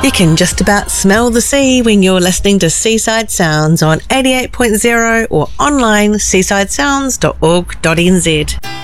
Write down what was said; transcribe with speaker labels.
Speaker 1: You can just about smell the sea when you're listening to Seaside Sounds on 88.0 or online seasidesounds.org.nz.